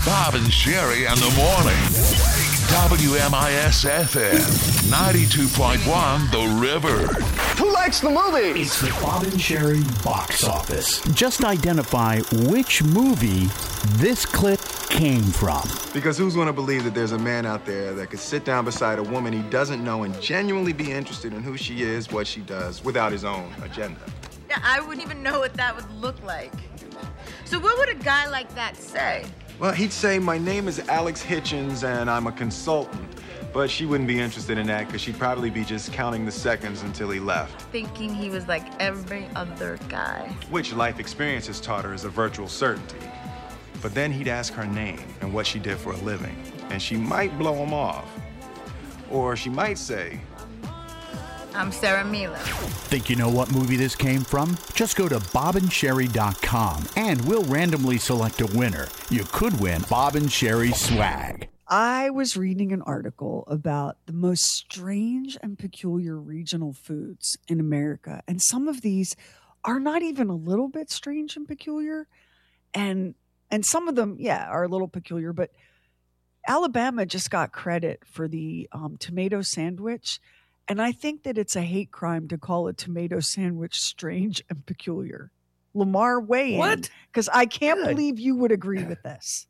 Bob and Sherry in the morning. WMIS-FM, 92.1 The River. Who likes the movie? It's the Bob and Sherry box office. Just identify which movie this clip came from. Because who's going to believe that there's a man out there that could sit down beside a woman he doesn't know and genuinely be interested in who she is, what she does, without his own agenda? Yeah, I wouldn't even know what that would look like. So what would a guy like that say? Well, he'd say, my name is Alex Hitchens and I'm a consultant. But she wouldn't be interested in that because she'd probably be just counting the seconds until he left. Thinking he was like every other guy. Which life experience has taught her is a virtual certainty. But then he'd ask her name and what she did for a living. And she might blow him off. Or she might say, I'm Sarah Milo. Think you know what movie this came from? Just go to bobandsherry.com and we'll randomly select a winner. You could win Bob and Sherry swag. I was reading an article about the most strange and peculiar regional foods in America. And some of these are not even a little bit strange and peculiar. And some of them, yeah, are a little peculiar. But Alabama just got credit for the tomato sandwich. And I think that it's a hate crime to call a tomato sandwich strange and peculiar. Lamar, weigh in. What? Because I can't believe you would agree with this.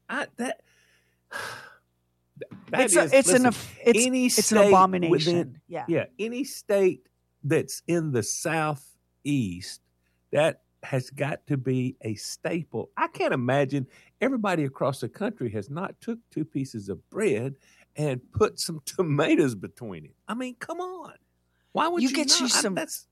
It's an abomination. Any state that's in the southeast, that has got to be a staple. I can't imagine everybody across the country has not took two pieces of bread and put some tomatoes between it. I mean, come on. Why would you get not? you some?